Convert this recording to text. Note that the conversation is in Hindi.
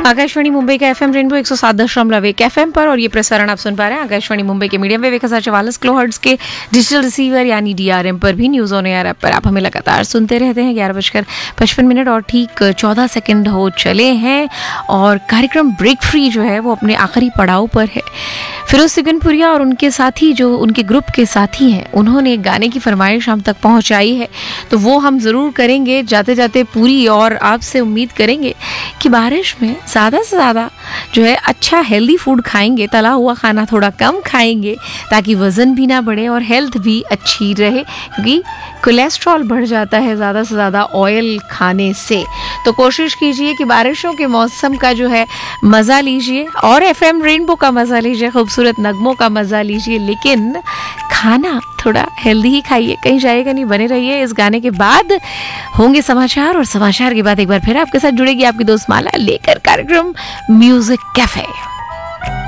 आकाशवाणी मुंबई का एफएम रेनबो 107.1 एफएम पर, और ये प्रसारण आप सुन पा रहे हैं आकाशवाणी मुंबई के मीडियम वेव 1044 किलोहर्ट्ज के डिजिटल रिसीवर यानी डीआरएम पर भी। न्यूज ऑन एयर ऐप पर आप हमें लगातार सुनते रहते हैं। 11:55 और ठीक 14 सेकंड हो चले हैं और कार्यक्रम ब्रेक फ्री जो है वो अपने आखिरी पड़ाव पर है। फिरोज सिगनपुरिया और उनके साथी, जो उनके ग्रुप के साथी हैं, उन्होंने एक गाने की फरमाइश हम तक पहुंचाई है, तो वो हम ज़रूर करेंगे जाते जाते पूरी, और आपसे उम्मीद करेंगे कि बारिश में ज़्यादा से ज़्यादा जो है अच्छा हेल्दी फूड खाएंगे, तला हुआ खाना थोड़ा कम खाएंगे ताकि वज़न भी ना बढ़े और हेल्थ भी अच्छी रहे, क्योंकि कोलेस्ट्रॉल बढ़ जाता है ज़्यादा से ज़्यादा ऑयल खाने से। तो कोशिश कीजिए कि बारिशों के मौसम का जो है मज़ा लीजिए और एफएम रेनबो का मज़ा लीजिए, खूबसूरत नगमों का मज़ा लीजिए, लेकिन खाना थोड़ा हेल्दी ही खाइए। कहीं जाएगा नहीं, बने रहिए। इस गाने के बाद होंगे समाचार, और समाचार के बाद एक बार फिर आपके साथ जुड़ेगी आपकी दोस्त माला लेकर कार्यक्रम म्यूजिक कैफे।